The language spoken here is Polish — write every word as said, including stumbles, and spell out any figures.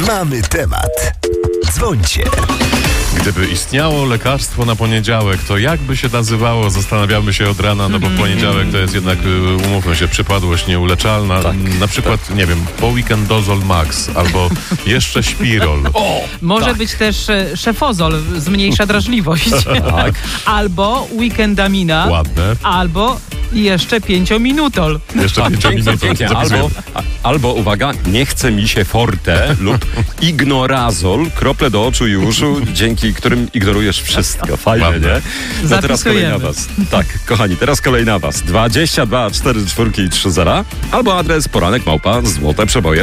Mamy temat. Dzwońcie. Gdyby istniało lekarstwo na poniedziałek, to jak by się nazywało? Zastanawiamy się od rana, no bo poniedziałek to jest jednak, umówmy się, przypadłość nieuleczalna. Tak, na przykład, tak. nie wiem, poweekendozol max albo jeszcze śpirol. O, Może tak. być też e, szefozol, zmniejsza drażliwość. Tak. Albo weekendamina. Ładne. Albo jeszcze pięciominutol. Jeszcze Tak, pięciominutol. pięknie. Albo, albo, uwaga, nie chce mi się forte lub ignorazol, krople do oczu i uszu, dzięki którym ignorujesz wszystko. Fajne, Ładne. nie? No teraz kolej na Zapisujemy. was. Tak, kochani, teraz kolej na was. dwadzieścia dwa cztery cztery i trzy zera albo adres poranek małpa złote przeboje.